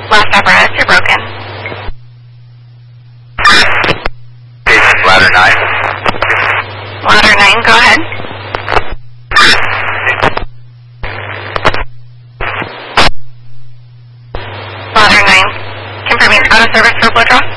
Last apparatus, you're broken. Ladder 9. Ladder 9, go ahead. Ladder 9, confirming out of service for blood draw.